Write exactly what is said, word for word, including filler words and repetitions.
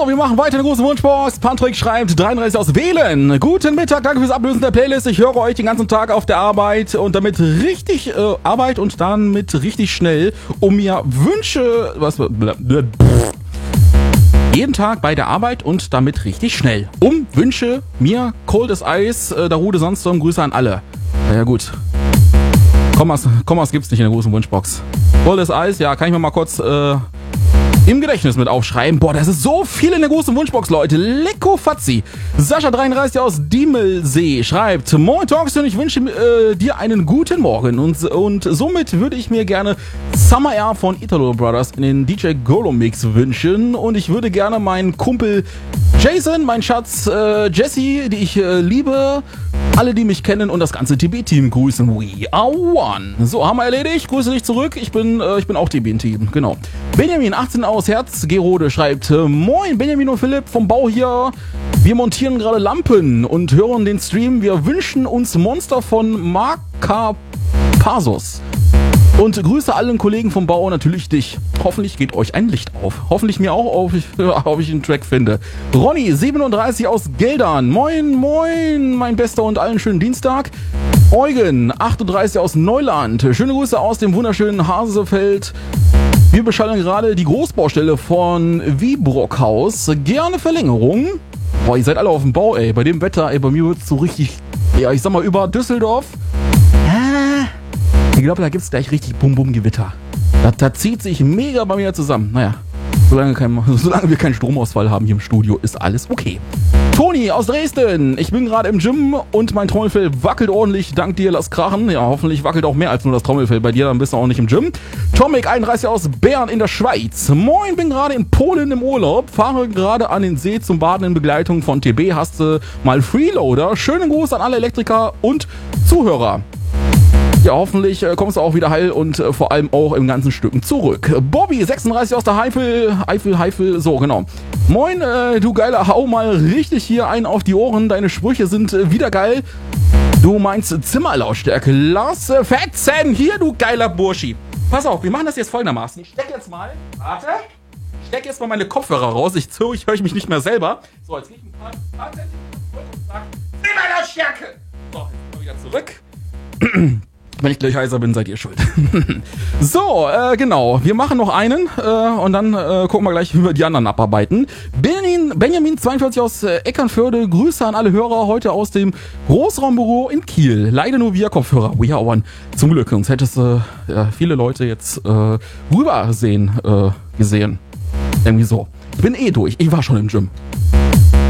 So, wir machen weiter eine große Wunschbox. Patrick schreibt dreiunddreißig aus Wählen. Guten Mittag, danke fürs Ablösen der Playlist. Ich höre euch den ganzen Tag auf der Arbeit und damit richtig äh, Arbeit und dann mit richtig schnell, um mir Wünsche, was jeden Tag bei der Arbeit und damit richtig schnell. Um Wünsche mir Cold as Ice, äh, Darude Sandstorm, Grüße an alle. Na ja gut. Kommas, Kommas gibt's nicht in der großen Wunschbox. Cold as Ice, ja, kann ich mir mal kurz äh, im Gedächtnis mit aufschreiben. Boah, das ist so viel in der großen Wunschbox, Leute. Lecko Fatzi. Sascha dreiunddreißig aus Diemelsee schreibt: Moin Talks, und ich wünsche äh, dir einen guten Morgen. Und, und somit würde ich mir gerne Summer Air von Italo Brothers in den D J Golo Mix wünschen. Und ich würde gerne meinen Kumpel Jason, meinen Schatz äh, Jesse, die ich äh, liebe, alle, die mich kennen und das ganze T B-Team grüßen. We are one. So, haben wir erledigt. Grüße dich zurück. Ich bin, äh, ich bin auch T B-Team. Genau. Benjamin, achtzehn aus Herz-Gerode schreibt: Moin, Benjamin und Philipp vom Bau hier. Wir montieren gerade Lampen und hören den Stream. Wir wünschen uns Monster von Makapasos. Und Grüße allen Kollegen vom Bau, natürlich dich. Hoffentlich geht euch ein Licht auf. Hoffentlich mir auch, ob ich, ob ich einen Track finde. Ronny, siebenunddreißig aus Geldern. Moin, moin, mein Bester und allen schönen Dienstag. Eugen, achtunddreißig aus Neuland. Schöne Grüße aus dem wunderschönen Hasefeld. Wir beschallen gerade die Großbaustelle von Wiebrockhaus. Gerne Verlängerung. Boah, ihr seid alle auf dem Bau, ey. Bei dem Wetter, ey, bei mir wird's so richtig, ja, ich sag mal, über Düsseldorf. Ja. Ich glaube, da gibt's gleich richtig Bum-Bum-Gewitter. Da, da zieht sich mega bei mir zusammen. Naja, solange, kein, solange wir keinen Stromausfall haben hier im Studio, ist alles okay. Toni aus Dresden. Ich bin gerade im Gym und mein Trommelfell wackelt ordentlich. Dank dir, lass krachen. Ja, hoffentlich wackelt auch mehr als nur das Trommelfell bei dir, dann bist du auch nicht im Gym. Tomic einunddreißig aus Bern in der Schweiz. Moin, bin gerade in Polen im Urlaub. Fahre gerade an den See zum Baden in Begleitung von T B. Hast du mal Freeloader? Schönen Gruß an alle Elektriker und Zuhörer. Ja, hoffentlich äh, kommst du auch wieder heil und äh, vor allem auch im ganzen Stücken zurück. Bobby, sechsunddreißig aus der Eifel, Eifel, Eifel, so genau. Moin, äh, du Geiler, hau mal richtig hier einen auf die Ohren. Deine Sprüche sind äh, wieder geil. Du meinst Zimmerlautstärke. Lass äh, fetzen, hier, du geiler Burschi. Pass auf, wir machen das jetzt folgendermaßen. Ich steck jetzt mal, warte, ich steck jetzt mal meine Kopfhörer raus. Ich, ich höre mich nicht mehr selber. So, jetzt gehe ich ein paar, paar Zentimeter zurück und sage Zimmerlautstärke. So, jetzt mal wieder zurück. Wenn ich gleich heißer bin, seid ihr schuld. So, äh, genau. Wir machen noch einen äh, und dann äh, gucken wir gleich, wie wir die anderen abarbeiten. Benjamin, Benjamin zweiundvierzig aus äh, Eckernförde. Grüße an alle Hörer heute aus dem Großraumbüro in Kiel. Leider nur via Kopfhörer. We are one. Zum Glück, sonst hättest du äh, ja, viele Leute jetzt äh, rübersehen äh, gesehen. Irgendwie so. Ich bin eh durch. Ich war schon im Gym.